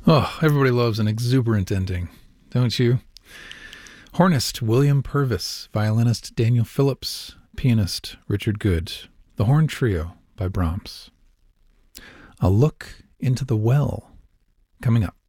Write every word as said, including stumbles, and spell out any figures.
Oh, everybody loves an exuberant ending, don't you? Hornist William Purvis, violinist Daniel Phillips, pianist Richard Good. The Horn Trio by Brahms. A Look into the Well, coming up.